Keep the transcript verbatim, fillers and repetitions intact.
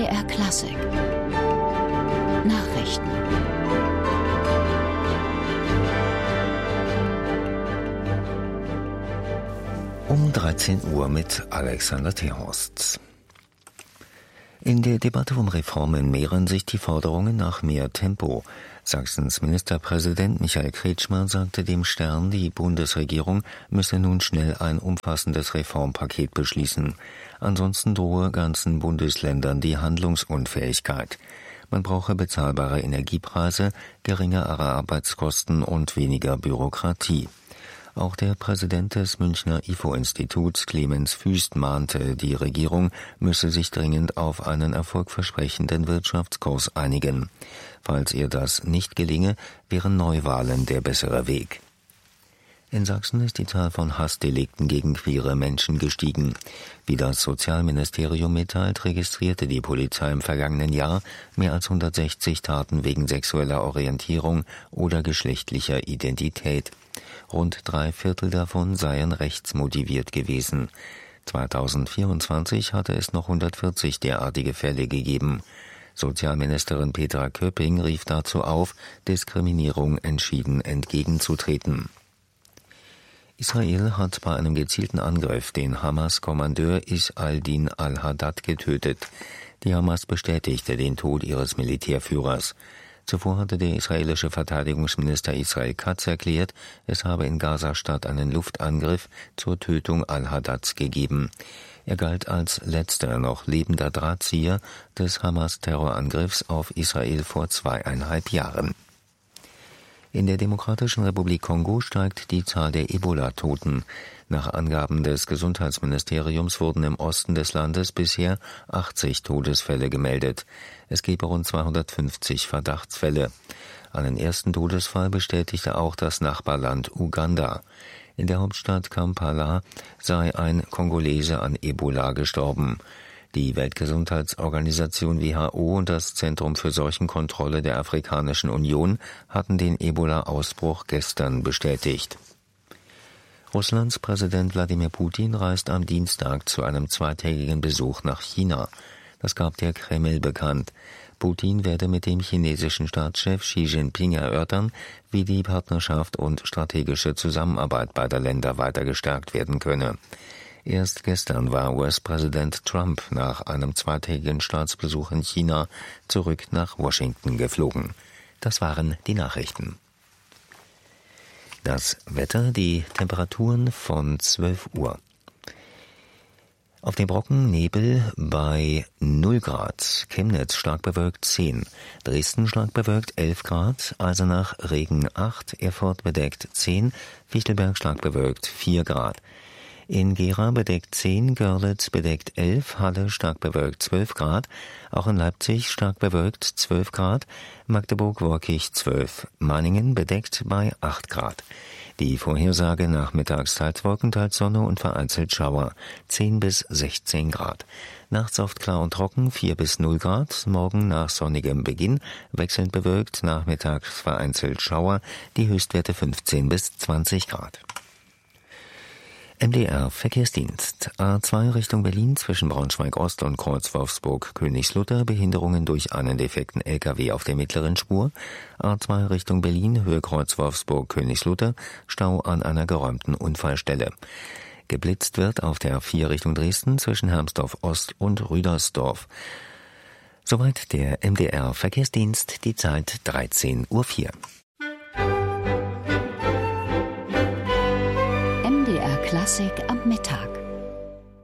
R Klassik Nachrichten. Um dreizehn Uhr mit Alexander Terhorst. In der Debatte um Reformen mehren sich die Forderungen nach mehr Tempo. Sachsens Ministerpräsident Michael Kretschmer sagte dem Stern, die Bundesregierung müsse nun schnell ein umfassendes Reformpaket beschließen. Ansonsten drohe ganzen Bundesländern die Handlungsunfähigkeit. Man brauche bezahlbare Energiepreise, geringere Arbeitskosten und weniger Bürokratie. Auch der Präsident des Münchner I F O-Instituts, Clemens Füst, mahnte, die Regierung müsse sich dringend auf einen erfolgversprechenden Wirtschaftskurs einigen. Falls ihr das nicht gelinge, wären Neuwahlen der bessere Weg. In Sachsen ist die Zahl von Hassdelikten gegen queere Menschen gestiegen. Wie das Sozialministerium mitteilt, registrierte die Polizei im vergangenen Jahr mehr als hundertsechzig Taten wegen sexueller Orientierung oder geschlechtlicher Identität. Rund drei Viertel davon seien rechtsmotiviert gewesen. zweitausendvierundzwanzig hatte es noch hundertvierzig derartige Fälle gegeben. Sozialministerin Petra Köpping rief dazu auf, Diskriminierung entschieden entgegenzutreten. Israel hat bei einem gezielten Angriff den Hamas-Kommandeur Is-al-Din al-Haddad getötet. Die Hamas bestätigte den Tod ihres Militärführers. Zuvor hatte der israelische Verteidigungsminister Israel Katz erklärt, es habe in Gaza-Stadt einen Luftangriff zur Tötung al-Haddads gegeben. Er galt als letzter noch lebender Drahtzieher des Hamas-Terrorangriffs auf Israel vor zweieinhalb Jahren. In der Demokratischen Republik Kongo steigt die Zahl der Ebola-Toten. Nach Angaben des Gesundheitsministeriums wurden im Osten des Landes bisher achtzig Todesfälle gemeldet. Es gebe rund zweihundertfünfzig Verdachtsfälle. Einen ersten Todesfall bestätigte auch das Nachbarland Uganda. In der Hauptstadt Kampala sei ein Kongolese an Ebola gestorben. Die Weltgesundheitsorganisation W H O und das Zentrum für Seuchenkontrolle der Afrikanischen Union hatten den Ebola-Ausbruch gestern bestätigt. Russlands Präsident Wladimir Putin reist am Dienstag zu einem zweitägigen Besuch nach China. Das gab der Kreml bekannt. Putin werde mit dem chinesischen Staatschef Xi Jinping erörtern, wie die Partnerschaft und strategische Zusammenarbeit beider Länder weiter gestärkt werden könne. Erst gestern war U S-Präsident Trump nach einem zweitägigen Staatsbesuch in China zurück nach Washington geflogen. Das waren die Nachrichten. Das Wetter, die Temperaturen von zwölf Uhr. Auf dem Brocken Nebel bei null Grad, Chemnitz stark bewölkt zehn, Dresden stark bewölkt elf Grad, Eisenach Regen acht, Erfurt bedeckt zehn, Fichtelberg stark bewölkt vier Grad. In Gera bedeckt zehn, Görlitz bedeckt elf, Halle stark bewölkt zwölf Grad, auch in Leipzig stark bewölkt zwölf Grad, Magdeburg wolkig zwölf, Meiningen bedeckt bei acht Grad. Die Vorhersage nachmittags teils Wolken, teils Sonne und vereinzelt Schauer, zehn bis sechzehn Grad. Nachts oft klar und trocken, vier bis null Grad, morgen nach sonnigem Beginn, wechselnd bewölkt, nachmittags vereinzelt Schauer, die Höchstwerte fünfzehn bis zwanzig Grad. M D R Verkehrsdienst. A zwei Richtung Berlin zwischen Braunschweig-Ost und Kreuz Wolfsburg-Königslutter, Behinderungen durch einen defekten L K W auf der mittleren Spur. A zwei Richtung Berlin, Höhe Kreuz Wolfsburg-Königslutter, Stau an einer geräumten Unfallstelle. Geblitzt wird auf der vier Richtung Dresden zwischen Hermsdorf-Ost und Rüdersdorf. Soweit der M D R Verkehrsdienst, die Zeit dreizehn Uhr vier. M D R Klassik am Mittag.